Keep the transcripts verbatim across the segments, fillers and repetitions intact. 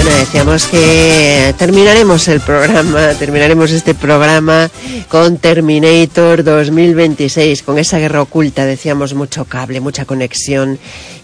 Bueno, decíamos que terminaremos el programa, terminaremos este programa con Terminator dos mil veintiséis, con esa guerra oculta. Decíamos mucho cable, mucha conexión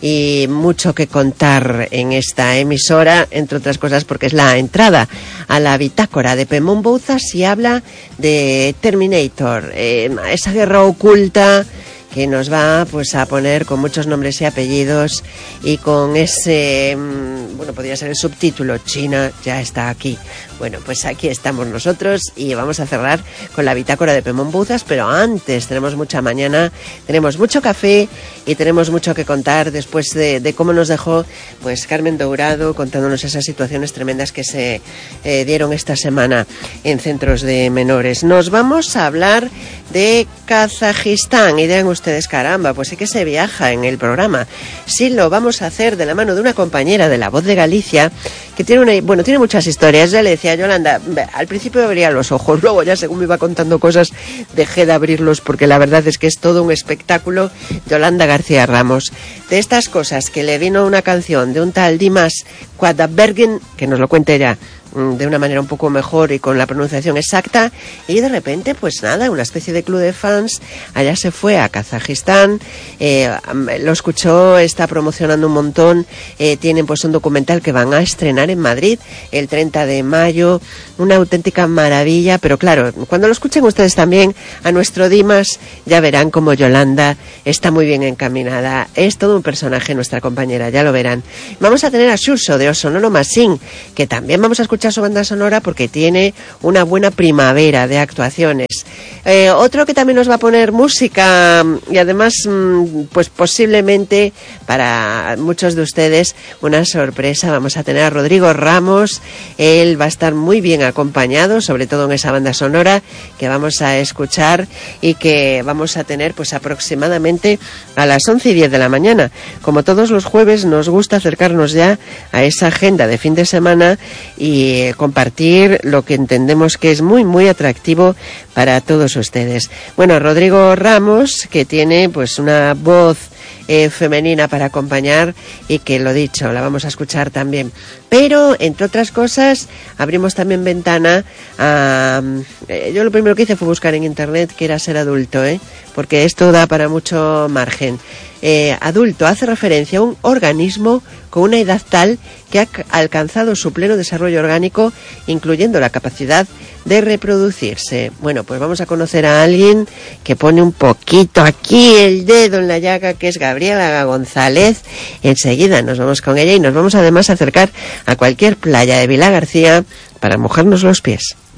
y mucho que contar en esta emisora, entre otras cosas porque es la entrada a la bitácora de Pemón Bouzas y habla de Terminator, eh, esa guerra oculta que nos va pues a poner con muchos nombres y apellidos y con ese, bueno, podría ser el subtítulo, China ya está aquí. Bueno, pues aquí estamos nosotros y vamos a cerrar con la bitácora de Pemón Bouzas, pero antes tenemos mucha mañana, tenemos mucho café y tenemos mucho que contar después de, de cómo nos dejó pues Carmen Dourado contándonos esas situaciones tremendas que se eh, dieron esta semana en centros de menores. Nos vamos a hablar de Kazajistán y dirán ustedes, caramba, pues sí que se viaja en el programa. Sí, lo vamos a hacer de la mano de una compañera de La Voz de Galicia que tiene una, bueno, tiene muchas historias. Ya le decía a Yolanda, al principio abría los ojos, luego ya según me iba contando cosas dejé de abrirlos porque la verdad es que es todo un espectáculo. Yolanda García Ramos, de estas cosas que le vino una canción de un tal Dimas Quadabergen, que nos lo cuente ella de una manera un poco mejor y con la pronunciación exacta, y de repente pues nada, una especie de club de fans allá se fue a Kazajistán, eh, lo escuchó, está promocionando un montón, eh, tienen pues un documental que van a estrenar en Madrid el treinta de mayo, una auténtica maravilla, pero claro, cuando lo escuchen ustedes también a nuestro Dimas ya verán como Yolanda está muy bien encaminada, es todo un personaje nuestra compañera, ya lo verán. Vamos a tener a Xuxo de O Sonoro Machine, que también vamos a escuchar su banda sonora porque tiene una buena primavera de actuaciones. Eh, otro que también nos va a poner música y además pues posiblemente para muchos de ustedes una sorpresa, vamos a tener a Rodrigo Ramos, él va a estar muy bien acompañado, sobre todo en esa banda sonora que vamos a escuchar y que vamos a tener pues aproximadamente a las once y diez de la mañana. Como todos los jueves nos gusta acercarnos ya a esa agenda de fin de semana y compartir lo que entendemos que es muy muy atractivo para todos ustedes. Bueno, Rodrigo Ramos, que tiene pues una voz eh, femenina para acompañar y que lo dicho, la vamos a escuchar también. Pero, entre otras cosas, abrimos también ventana a... Eh, yo lo primero que hice fue buscar en internet qué era ser adulto, ¿eh? Porque esto da para mucho margen. Eh, adulto hace referencia a un organismo con una edad tal que ha alcanzado su pleno desarrollo orgánico, incluyendo la capacidad de reproducirse. Bueno, pues vamos a conocer a alguien que pone un poquito aquí el dedo en la llaga, que es Gabriela González. Enseguida nos vamos con ella y nos vamos además a acercar a cualquier playa de Vilagarcía para mojarnos los pies.